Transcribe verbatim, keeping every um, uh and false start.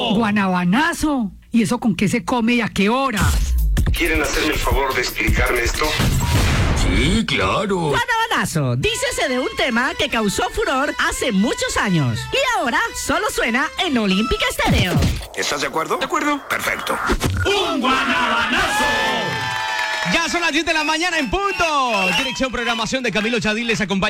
Guanabanazo. ¿Y eso con qué se come y a qué horas? ¿Quieren hacerme el favor de explicarme esto? Sí, claro. Guanabanazo, dícese de un tema que causó furor hace muchos años y ahora solo suena en Olímpica Estéreo. ¿Estás de acuerdo? De acuerdo. Perfecto. ¡Un guanabanazo! Ya son las diez de la mañana en punto. Dirección Programación de Camilo Chadil les acompaña.